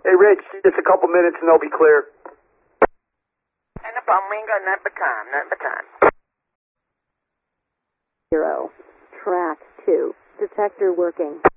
Hey, Rich, just a couple minutes and they'll be clear. No problem. We ain't got nothing but time. Nothing but time. 0. Track 2. Detector working.